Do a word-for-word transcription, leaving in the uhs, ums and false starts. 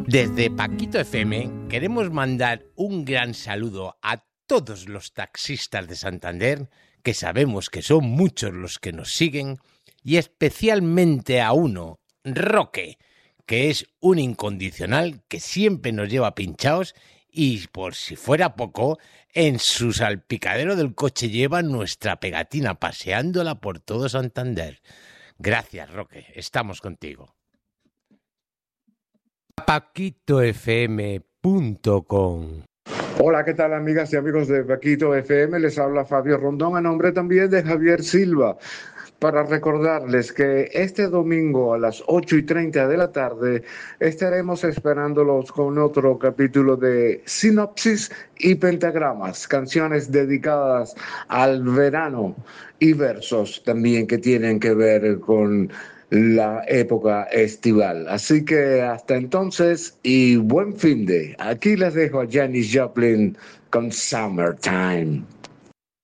Desde Paquito F M queremos mandar un gran saludo a todos los taxistas de Santander, que sabemos que son muchos los que nos siguen, y especialmente a uno, Roque, que es un incondicional que siempre nos lleva pinchados y, por si fuera poco, en su salpicadero del coche lleva nuestra pegatina paseándola por todo Santander. Gracias, Roque, estamos contigo. paquito f m punto com. Hola, ¿qué tal, amigas y amigos de Paquito F M? Les habla Fabio Rondón, a nombre también de Javier Silva, para recordarles que este domingo a las ocho y treinta de la tarde estaremos esperándolos con otro capítulo de Sinopsis y Pentagramas, canciones dedicadas al verano y versos también que tienen que ver con la época estival. Así que hasta entonces y buen fin de. Aquí les dejo a Janis Joplin con Summertime.